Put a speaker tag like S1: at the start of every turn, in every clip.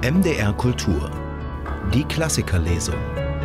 S1: MDR Kultur. Die Klassikerlesung.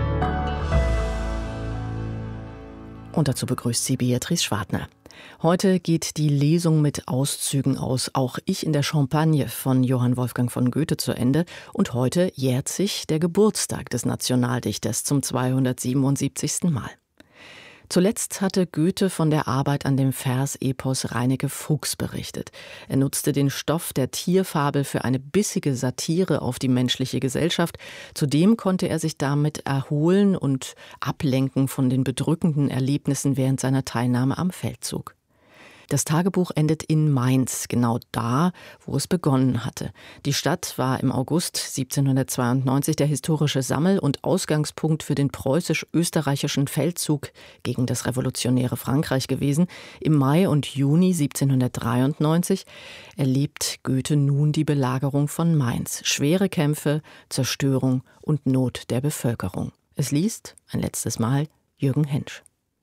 S2: Und dazu begrüßt sie Beatrice Schwartner. Heute geht die Lesung mit Auszügen aus Auch ich in der Champagne von Johann Wolfgang von Goethe zu Ende. Und heute jährt sich der Geburtstag des Nationaldichters zum 277. Mal. Zuletzt hatte Goethe von der Arbeit an dem Versepos Reineke Fuchs berichtet. Er nutzte den Stoff der Tierfabel für eine bissige Satire auf die menschliche Gesellschaft. Zudem konnte er sich damit erholen und ablenken von den bedrückenden Erlebnissen während seiner Teilnahme am Feldzug. Das Tagebuch endet in Mainz, genau da, wo es begonnen hatte. Die Stadt war im August 1792 der historische Sammel- und Ausgangspunkt für den preußisch-österreichischen Feldzug gegen das revolutionäre Frankreich gewesen. Im Mai und Juni 1793 erlebt Goethe nun die Belagerung von Mainz. Schwere Kämpfe, Zerstörung und Not der Bevölkerung. Es liest ein letztes Mal Jürgen Hensch.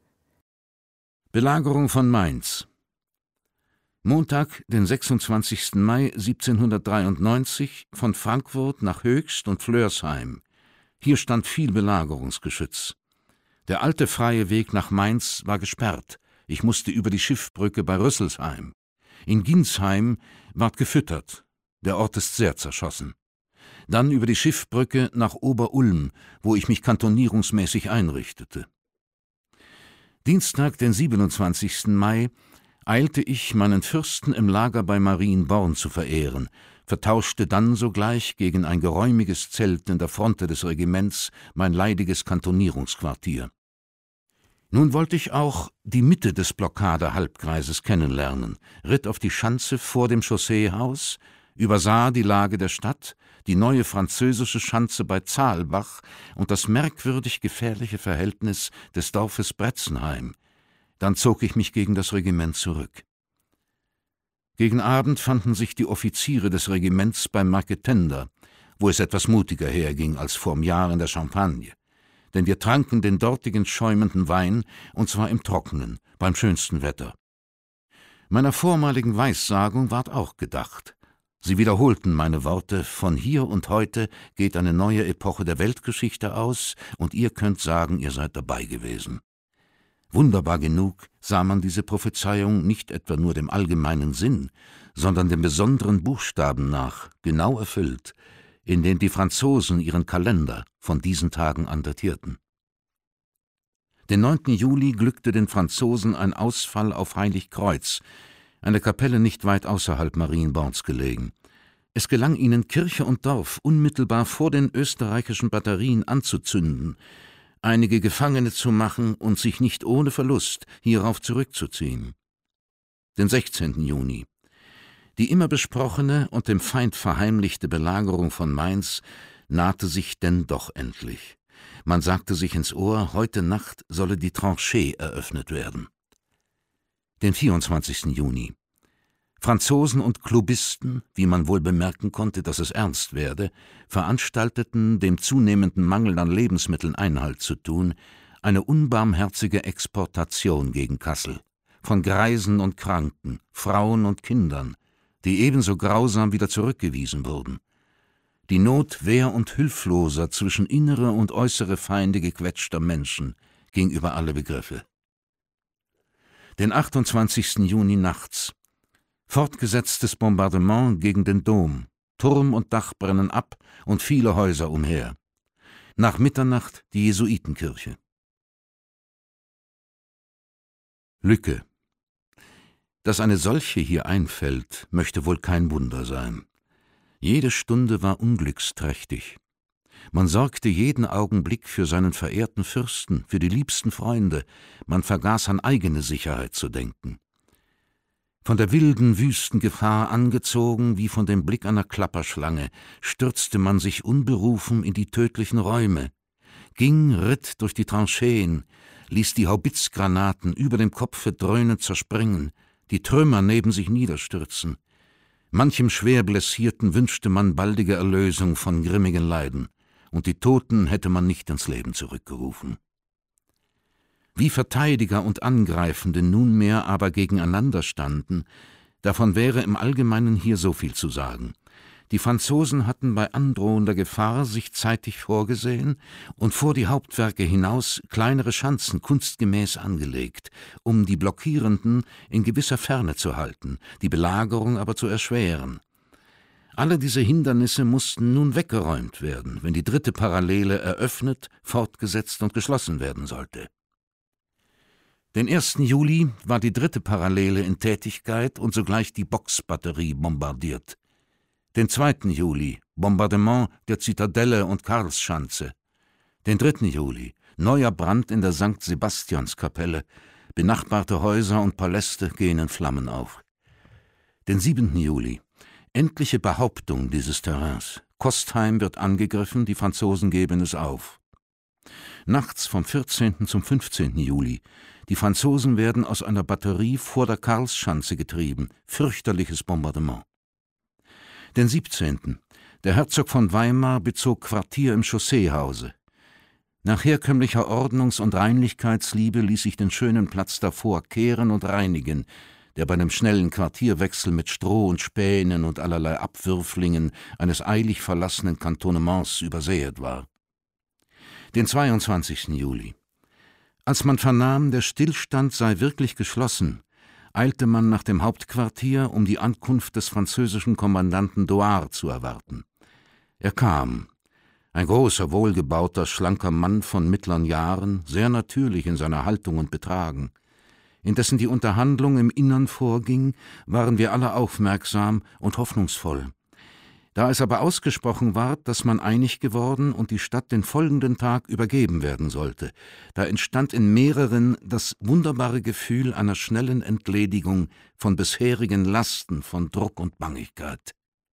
S3: Belagerung von Mainz. Montag, den 26. Mai 1793, von Frankfurt nach Höchst und Flörsheim. Hier stand viel Belagerungsgeschütz. Der alte freie Weg nach Mainz war gesperrt. Ich musste über die Schiffbrücke bei Rüsselsheim. In Ginsheim ward gefüttert. Der Ort ist sehr zerschossen. Dann über die Schiffbrücke nach Ober-Ulm, wo ich mich kantonierungsmäßig einrichtete. Dienstag, den 27. Mai, eilte ich, meinen Fürsten im Lager bei Marienborn zu verehren, vertauschte dann sogleich gegen ein geräumiges Zelt in der Fronte des Regiments mein leidiges Kantonierungsquartier. Nun wollte ich auch die Mitte des Blockadehalbkreises kennenlernen, ritt auf die Schanze vor dem Chausseehaus, übersah die Lage der Stadt, die neue französische Schanze bei Zahlbach und das merkwürdig gefährliche Verhältnis des Dorfes Bretzenheim. Dann zog ich mich gegen das Regiment zurück. Gegen Abend fanden sich die Offiziere des Regiments beim Marketender, wo es etwas mutiger herging als vorm Jahr in der Champagne. Denn wir tranken den dortigen schäumenden Wein, und zwar im Trockenen, beim schönsten Wetter. Meiner vormaligen Weissagung ward auch gedacht. Sie wiederholten meine Worte: Von hier und heute geht eine neue Epoche der Weltgeschichte aus, und ihr könnt sagen, ihr seid dabei gewesen. Wunderbar genug sah man diese Prophezeiung nicht etwa nur dem allgemeinen Sinn, sondern den besonderen Buchstaben nach, genau erfüllt, in den die Franzosen ihren Kalender von diesen Tagen an datierten. Den 9. Juli glückte den Franzosen ein Ausfall auf Heiligkreuz, eine Kapelle nicht weit außerhalb Marienborns gelegen. Es gelang ihnen, Kirche und Dorf unmittelbar vor den österreichischen Batterien anzuzünden, einige Gefangene zu machen und sich nicht ohne Verlust hierauf zurückzuziehen. Den 16. Juni. Die immer besprochene und dem Feind verheimlichte Belagerung von Mainz nahte sich denn doch endlich. Man sagte sich ins Ohr, heute Nacht solle die Tranchee eröffnet werden. Den 24. Juni. Franzosen und Klubisten, wie man wohl bemerken konnte, dass es ernst werde, veranstalteten, dem zunehmenden Mangel an Lebensmitteln Einhalt zu tun, eine unbarmherzige Exportation gegen Kassel, von Greisen und Kranken, Frauen und Kindern, die ebenso grausam wieder zurückgewiesen wurden. Die Not wehr- und hilfloser, zwischen innere und äußere Feinde gequetschter Menschen ging über alle Begriffe. Den 28. Juni nachts. Fortgesetztes Bombardement gegen den Dom. Turm und Dach brennen ab und viele Häuser umher. Nach Mitternacht die Jesuitenkirche. Lücke. Dass eine solche hier einfällt, möchte wohl kein Wunder sein. Jede Stunde war unglücksträchtig. Man sorgte jeden Augenblick für seinen verehrten Fürsten, für die liebsten Freunde. Man vergaß an eigene Sicherheit zu denken. Von der wilden, wüsten Gefahr angezogen, wie von dem Blick einer Klapperschlange, stürzte man sich unberufen in die tödlichen Räume, ritt durch die Trancheen, ließ die Haubitzgranaten über dem Kopfe dröhnend zerspringen, die Trümmer neben sich niederstürzen. Manchem schwer Blessierten wünschte man baldige Erlösung von grimmigen Leiden, und die Toten hätte man nicht ins Leben zurückgerufen. Wie Verteidiger und Angreifende nunmehr aber gegeneinander standen, davon wäre im Allgemeinen hier so viel zu sagen. Die Franzosen hatten bei androhender Gefahr sich zeitig vorgesehen und vor die Hauptwerke hinaus kleinere Schanzen kunstgemäß angelegt, um die Blockierenden in gewisser Ferne zu halten, die Belagerung aber zu erschweren. Alle diese Hindernisse mussten nun weggeräumt werden, wenn die 3. Parallele eröffnet, fortgesetzt und geschlossen werden sollte. Den 1. Juli war die 3. Parallele in Tätigkeit und sogleich die Boxbatterie bombardiert. Den 2. Juli Bombardement der Zitadelle und Karlsschanze. Den 3. Juli neuer Brand in der St. Sebastianskapelle, benachbarte Häuser und Paläste gehen in Flammen auf. Den 7. Juli endliche Behauptung dieses Terrains. Kostheim wird angegriffen, die Franzosen geben es auf. Nachts vom 14. zum 15. Juli. Die Franzosen werden aus einer Batterie vor der Karlsschanze getrieben. Fürchterliches Bombardement. Den 17. Der Herzog von Weimar bezog Quartier im Chausseehause. Nach herkömmlicher Ordnungs- und Reinlichkeitsliebe ließ sich den schönen Platz davor kehren und reinigen, der bei einem schnellen Quartierwechsel mit Stroh und Spänen und allerlei Abwürflingen eines eilig verlassenen Kantonements übersäet war. Den 22. Juli. Als man vernahm, der Stillstand sei wirklich geschlossen, eilte man nach dem Hauptquartier, um die Ankunft des französischen Kommandanten Doart zu erwarten. Er kam, ein großer, wohlgebauter, schlanker Mann von mittleren Jahren, sehr natürlich in seiner Haltung und Betragen. Indessen die Unterhandlung im Innern vorging, waren wir alle aufmerksam und hoffnungsvoll. Da es aber ausgesprochen ward, dass man einig geworden und die Stadt den folgenden Tag übergeben werden sollte, da entstand in mehreren das wunderbare Gefühl einer schnellen Entledigung von bisherigen Lasten, von Druck und Bangigkeit.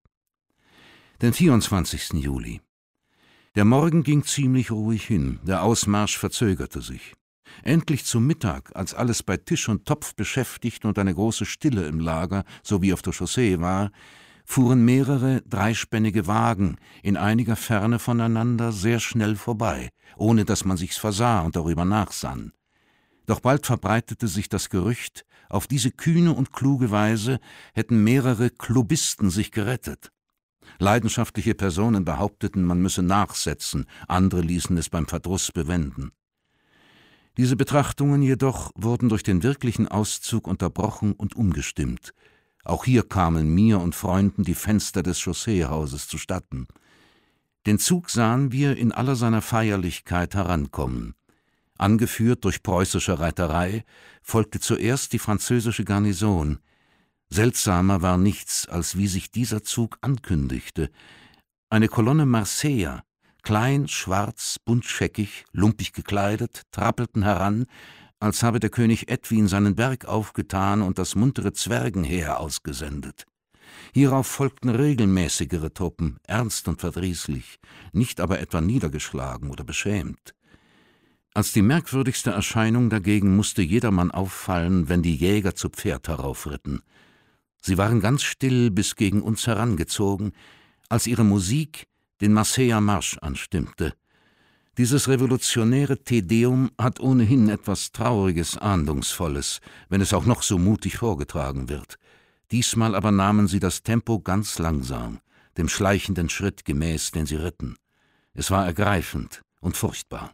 S3: Den 24. Juli. Der Morgen ging ziemlich ruhig hin, der Ausmarsch verzögerte sich. Endlich zum Mittag, als alles bei Tisch und Topf beschäftigt und eine große Stille im Lager sowie auf der Chaussee war, fuhren mehrere dreispännige Wagen in einiger Ferne voneinander sehr schnell vorbei, ohne dass man sich's versah und darüber nachsann. Doch bald verbreitete sich das Gerücht, auf diese kühne und kluge Weise hätten mehrere Klubisten sich gerettet. Leidenschaftliche Personen behaupteten, man müsse nachsetzen, andere ließen es beim Verdruss bewenden. Diese Betrachtungen jedoch wurden durch den wirklichen Auszug unterbrochen und umgestimmt. Auch hier kamen mir und Freunden die Fenster des Chausseehauses zustatten. Den Zug sahen wir in aller seiner Feierlichkeit herankommen. Angeführt durch preußische Reiterei folgte zuerst die französische Garnison. Seltsamer war nichts, als wie sich dieser Zug ankündigte. Eine Kolonne Marseiller, klein, schwarz, buntscheckig, lumpig gekleidet, trappelten heran, als habe der König Edwin seinen Berg aufgetan und das muntere Zwergenheer ausgesendet. Hierauf folgten regelmäßigere Truppen, ernst und verdrießlich, nicht aber etwa niedergeschlagen oder beschämt. Als die merkwürdigste Erscheinung dagegen musste jedermann auffallen, wenn die Jäger zu Pferd heraufritten. Sie waren ganz still bis gegen uns herangezogen, als ihre Musik den Marseiller Marsch anstimmte. Dieses revolutionäre Tedeum hat ohnehin etwas Trauriges, Ahndungsvolles, wenn es auch noch so mutig vorgetragen wird. Diesmal aber nahmen sie das Tempo ganz langsam, dem schleichenden Schritt gemäß, den sie ritten. Es war ergreifend und furchtbar.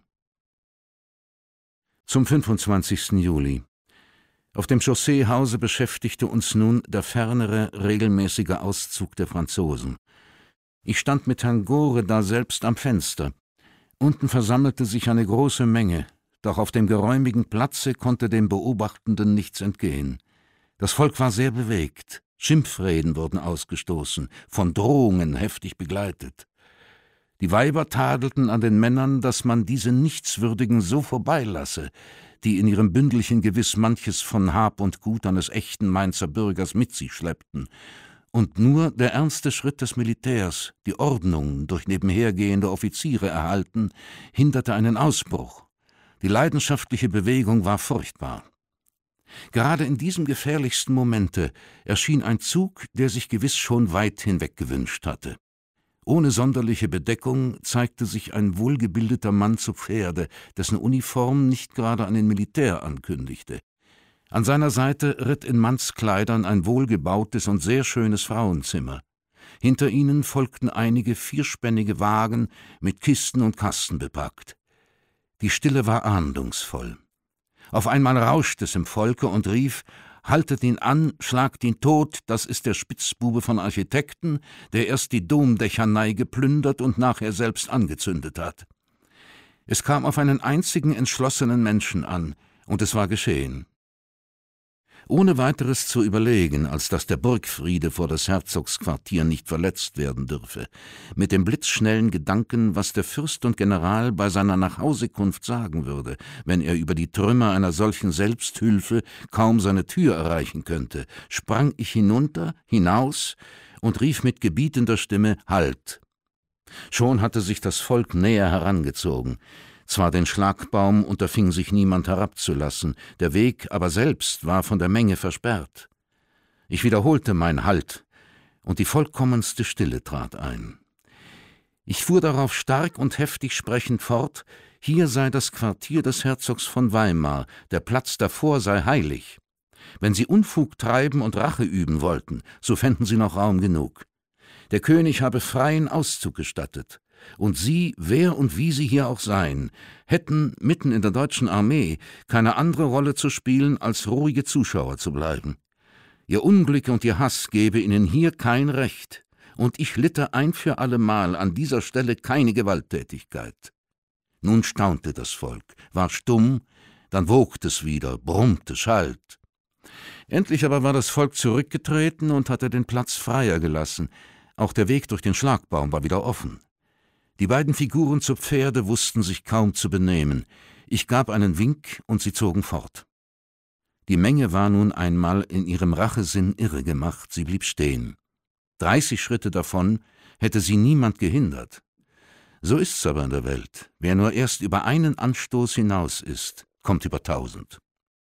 S3: Zum 25. Juli. Auf dem Chausseehause beschäftigte uns nun der fernere, regelmäßige Auszug der Franzosen. Ich stand mit Herrn Gore daselbst am Fenster. Unten versammelte sich eine große Menge, doch auf dem geräumigen Platze konnte dem Beobachtenden nichts entgehen. Das Volk war sehr bewegt, Schimpfreden wurden ausgestoßen, von Drohungen heftig begleitet. Die Weiber tadelten an den Männern, dass man diese Nichtswürdigen so vorbeilasse, die in ihrem Bündelchen gewiss manches von Hab und Gut eines echten Mainzer Bürgers mit sich schleppten, und nur der ernste Schritt des Militärs, die Ordnung durch nebenhergehende Offiziere erhalten, hinderte einen Ausbruch. Die leidenschaftliche Bewegung war furchtbar. Gerade in diesem gefährlichsten Momente erschien ein Zug, der sich gewiss schon weit hinweg gewünscht hatte. Ohne sonderliche Bedeckung zeigte sich ein wohlgebildeter Mann zu Pferde, dessen Uniform nicht gerade einen Militär ankündigte. An seiner Seite ritt in Mannskleidern ein wohlgebautes und sehr schönes Frauenzimmer. Hinter ihnen folgten einige vierspännige Wagen mit Kisten und Kasten bepackt. Die Stille war ahndungsvoll. Auf einmal rauscht es im Volke und rief: »Haltet ihn an, schlagt ihn tot, das ist der Spitzbube von Architekten, der erst die Domdächernei geplündert und nachher selbst angezündet hat.« Es kam auf einen einzigen entschlossenen Menschen an, und es war geschehen. Ohne weiteres zu überlegen, als dass der Burgfriede vor das Herzogsquartier nicht verletzt werden dürfe, mit dem blitzschnellen Gedanken, was der Fürst und General bei seiner Nachhausekunft sagen würde, wenn er über die Trümmer einer solchen Selbsthülfe kaum seine Tür erreichen könnte, sprang ich hinaus und rief mit gebietender Stimme: »Halt!« Schon hatte sich das Volk näher herangezogen. Zwar den Schlagbaum unterfing sich niemand herabzulassen, der Weg aber selbst war von der Menge versperrt. Ich wiederholte mein Halt, und die vollkommenste Stille trat ein. Ich fuhr darauf stark und heftig sprechend fort: »Hier sei das Quartier des Herzogs von Weimar, der Platz davor sei heilig. Wenn Sie Unfug treiben und Rache üben wollten, so fänden Sie noch Raum genug. Der König habe freien Auszug gestattet. Und Sie, wer und wie Sie hier auch seien, hätten mitten in der deutschen Armee keine andere Rolle zu spielen, als ruhige Zuschauer zu bleiben. Ihr Unglück und Ihr Hass gebe Ihnen hier kein Recht, und ich litte ein für allemal an dieser Stelle keine Gewalttätigkeit.« Nun staunte das Volk, war stumm, dann wogte es wieder, brummte, schalt. Endlich aber war das Volk zurückgetreten und hatte den Platz freier gelassen. Auch der Weg durch den Schlagbaum war wieder offen. Die beiden Figuren zu Pferde wussten sich kaum zu benehmen. Ich gab einen Wink, und sie zogen fort. Die Menge war nun einmal in ihrem Rachesinn irregemacht, sie blieb stehen. 30 Schritte davon hätte sie niemand gehindert. So ist's aber in der Welt. Wer nur erst über einen Anstoß hinaus ist, kommt über 1000.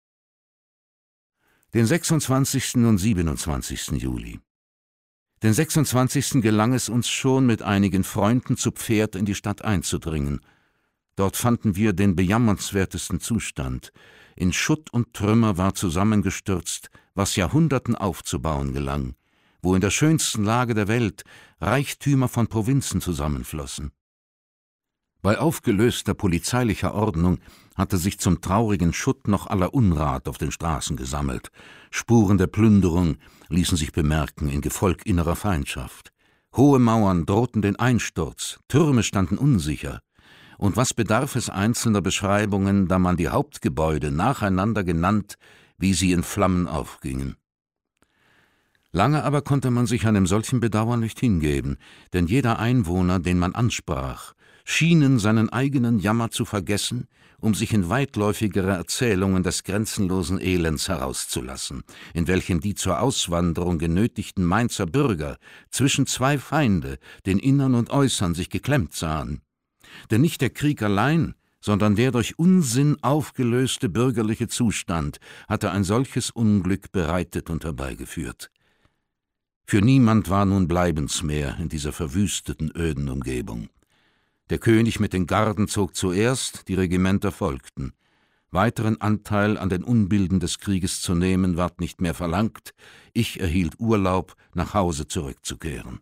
S3: Den 26. und 27. Juli. Den 26. gelang es uns schon, mit einigen Freunden zu Pferd in die Stadt einzudringen. Dort fanden wir den bejammernswertesten Zustand. In Schutt und Trümmer war zusammengestürzt, was Jahrhunderten aufzubauen gelang, wo in der schönsten Lage der Welt Reichtümer von Provinzen zusammenflossen. Bei aufgelöster polizeilicher Ordnung hatte sich zum traurigen Schutt noch aller Unrat auf den Straßen gesammelt. Spuren der Plünderung ließen sich bemerken in Gefolg innerer Feindschaft. Hohe Mauern drohten den Einsturz, Türme standen unsicher. Und was bedarf es einzelner Beschreibungen, da man die Hauptgebäude nacheinander genannt, wie sie in Flammen aufgingen. Lange aber konnte man sich einem solchen Bedauern nicht hingeben, denn jeder Einwohner, den man ansprach, schienen seinen eigenen Jammer zu vergessen, um sich in weitläufigere Erzählungen des grenzenlosen Elends herauszulassen, in welchem die zur Auswanderung genötigten Mainzer Bürger zwischen zwei Feinde, den Innern und Äußern, sich geklemmt sahen. Denn nicht der Krieg allein, sondern der durch Unsinn aufgelöste bürgerliche Zustand hatte ein solches Unglück bereitet und herbeigeführt. Für niemand war nun Bleibens mehr in dieser verwüsteten, öden Umgebung. Der König mit den Garden zog zuerst, die Regimenter folgten. Weiteren Anteil an den Unbilden des Krieges zu nehmen, ward nicht mehr verlangt. Ich erhielt Urlaub, nach Hause zurückzukehren.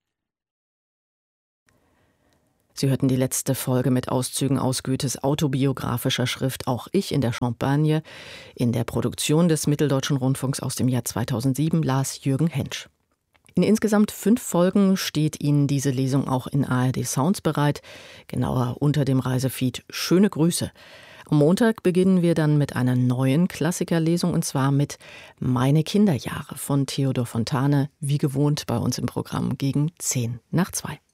S2: Sie hörten die letzte Folge mit Auszügen aus Goethes autobiografischer Schrift »Auch ich in der Champagne«. In der Produktion des Mitteldeutschen Rundfunks aus dem Jahr 2007 las Jürgen Hentsch. In insgesamt 5 Folgen steht Ihnen diese Lesung auch in ARD Sounds bereit, genauer unter dem Reisefeed »Schöne Grüße«. Am Montag beginnen wir dann mit einer neuen Klassikerlesung, und zwar mit »Meine Kinderjahre« von Theodor Fontane, wie gewohnt bei uns im Programm gegen 1:50.